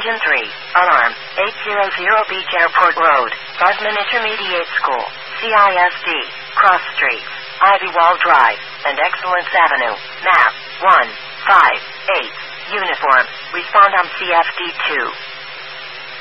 Engine 3. Alarm. 800 Beach Airport Road. Buzzman Intermediate School. CISD. Cross Streets. Ivywall Drive. And Excellence Avenue. Map. 158. Uniform. Respond on CFD 2.